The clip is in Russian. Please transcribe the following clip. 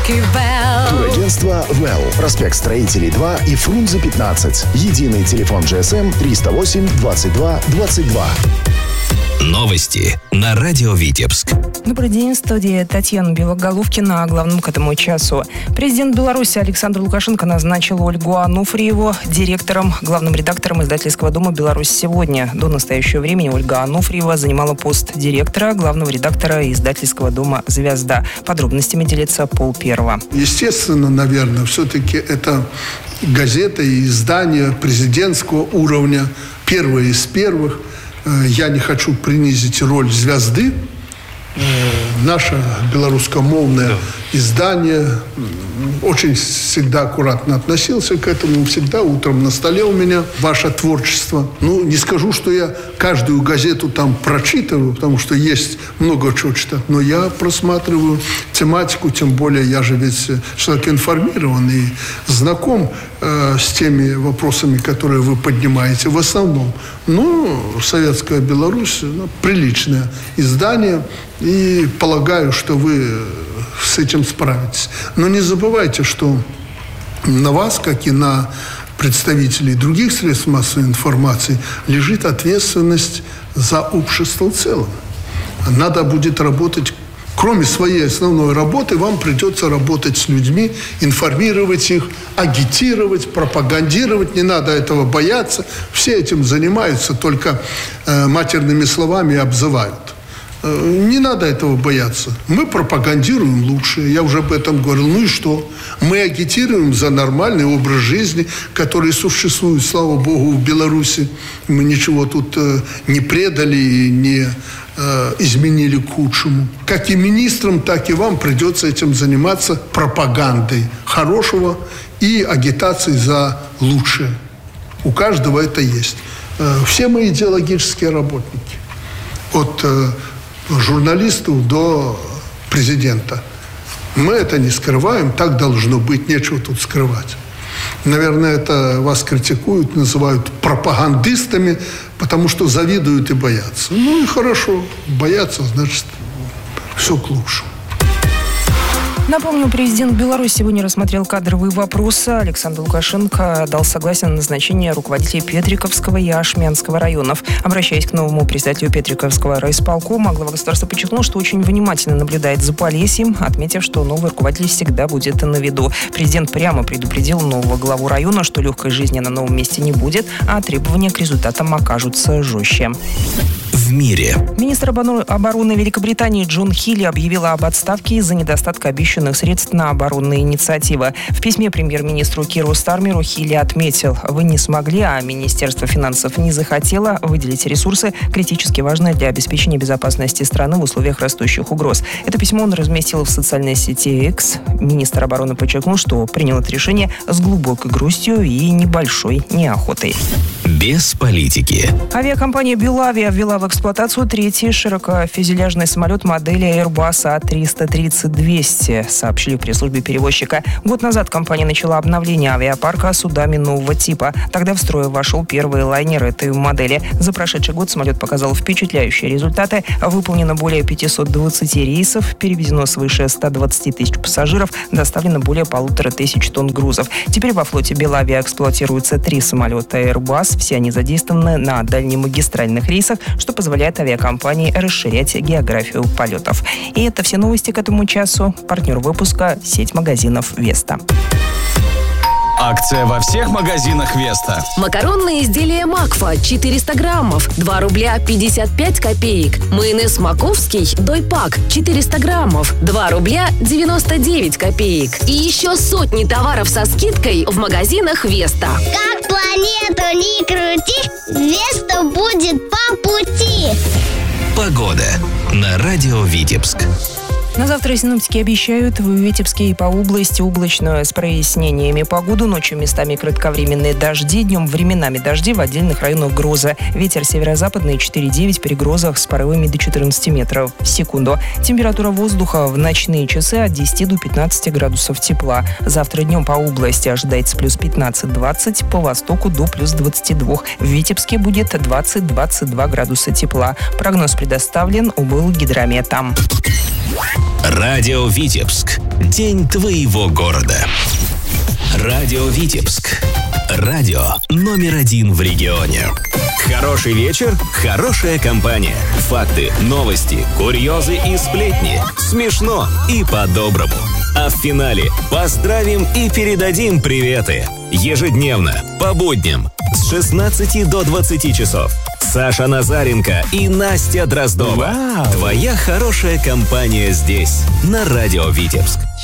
Турагентство «Вэлл». Проспект Строителей 2 и Фрунзе 15. Единый телефон GSM 308 22 22. Новости на радио Витебск. Добрый день, в студии Татьяна Белоголовкина. О главном к этому часу. Президент Беларуси Александр Лукашенко назначил Ольгу Ануфриеву директором, главным редактором издательского дома «Беларусь сегодня». До настоящего времени Ольга Ануфриева занимала пост директора, главного редактора издательского дома «Звезда». Подробностями делится Пол Первого. Естественно, наверное, все-таки это газета и издание президентского уровня, первое из первых. Я не хочу принизить роль «Звезды». Наше белорусскомовное издание очень всегда аккуратно относился к этому. Всегда утром на столе у меня ваше творчество. Не скажу, что я каждую газету там прочитываю, потому что есть много чего читать. Но я просматриваю тематику, тем более я же ведь человек информированный и знаком с теми вопросами, которые вы поднимаете в основном. Советская Беларусь приличное издание, и полагаю, что вы с этим справитесь. Но не забывайте, что на вас, как и на представителей других средств массовой информации, лежит ответственность за общество в целом. Надо будет работать. Кроме своей основной работы, вам придется работать с людьми, информировать их, агитировать, пропагандировать. Не надо этого бояться. Все этим занимаются, только матерными словами обзывают. Не надо этого бояться. Мы пропагандируем лучшее. Я уже об этом говорил. И что? Мы агитируем за нормальный образ жизни, который существует, слава богу, в Беларуси. Мы ничего тут не предали и не изменили к худшему. Как и министрам, так и вам придется этим заниматься, пропагандой хорошего и агитацией за лучшее. У каждого это есть. Все мы идеологические работники. От журналистов до президента. Мы это не скрываем, так должно быть, нечего тут скрывать. Наверное, это вас критикуют, называют пропагандистами, потому что завидуют и боятся. И хорошо, боятся, значит, все к лучшему. Напомню, президент Беларуси сегодня рассмотрел кадровые вопросы. Александр Лукашенко дал согласие на назначение руководителей Петриковского и Ашмянского районов. Обращаясь к новому председателю Петриковского райисполкома, глава государства подчеркнул, что очень внимательно наблюдает за Полесьем, отметив, что новый руководитель всегда будет на виду. Президент прямо предупредил нового главу района, что легкой жизни на новом месте не будет, а требования к результатам окажутся жестче. В мире. Министр обороны Великобритании Джон Хилли объявила об отставке из-за недостатка обещанных средств на оборонные инициативы. В письме премьер-министру Киру Стармеру Хилли отметил: «Вы не смогли, а Министерство финансов не захотело выделить ресурсы, критически важные для обеспечения безопасности страны в условиях растущих угроз». Это письмо он разместил в социальной сети X. Министр обороны подчеркнул, что принял это решение с глубокой грустью и небольшой неохотой. Без политики. Авиакомпания «Белавия» ввела в эксплуатацию третий широкофюзеляжный самолет модели Airbus A330-200, сообщили в пресс-службе перевозчика. Год назад компания начала обновление авиапарка судами нового типа. Тогда в строй вошел первый лайнер этой модели. За прошедший год самолет показал впечатляющие результаты. Выполнено более 520 рейсов, перевезено свыше 120 тысяч пассажиров, доставлено более 1500 тонн грузов. Теперь во флоте «Белавия» эксплуатируется 3 самолета Airbus. Все они задействованы на дальнемагистральных рейсах, что позволяет авиакомпании расширять географию полетов. И это все новости к этому часу. Партнер выпуска — сеть магазинов «Веста». Акция во всех магазинах «Веста». Макаронные изделия «Макфа» 400 граммов, 2 рубля 55 копеек. Майонез «Маковский» Дойпак 400 граммов, 2 рубля 99 копеек. И еще сотни товаров со скидкой в магазинах «Веста». Как планету не крути, «Веста» будет по пути. Погода на радио Витебск. На завтра синоптики обещают в Витебске и по области облачно с прояснениями погоду. Ночью местами кратковременные дожди, днем временами дожди, в отдельных районах гроза. Ветер северо-западный 4,9, при грозах с порывами до 14 метров в секунду. Температура воздуха в ночные часы от 10 до 15 градусов тепла. Завтра днем по области ожидается плюс 15-20, по востоку до плюс 22. В Витебске будет 20-22 градуса тепла. Прогноз предоставлен УБЛ «Гидромета». Радио Витебск. День твоего города. Радио Витебск. Радио номер 1 в регионе. Хороший вечер, хорошая компания. Факты, новости, курьезы и сплетни. Смешно и по-доброму. А в финале поздравим и передадим приветы. Ежедневно, по будням, с 16 до 20 часов. Саша Назаренко и Настя Дроздова. Вау. Твоя хорошая компания здесь, на Радио Витебск.